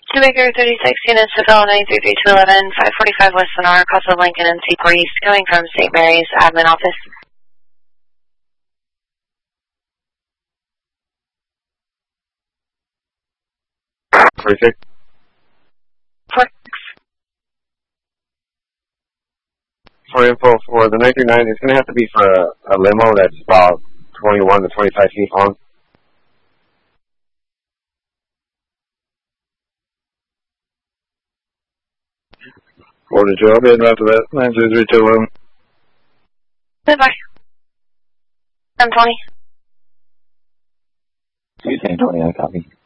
Studebaker 36, units to Bell 933-11, 545 West Lenore, across the Lincoln and Seaport East, coming from St. Mary's admin office. For info for the 939, it's going to have to be for a limo that's about 21 to 25 feet long. Order job, in after that, 93321. Goodbye. 1020. 1020, I copy.